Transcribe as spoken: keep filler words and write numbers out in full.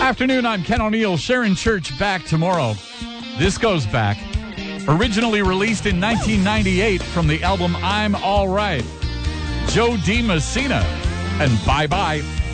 Afternoon, I'm Ken O'Neill. Sharon Church back tomorrow. This goes back. Originally released in nineteen ninety-eight from the album I'm All Right. Joe Di Messina and Bye Bye.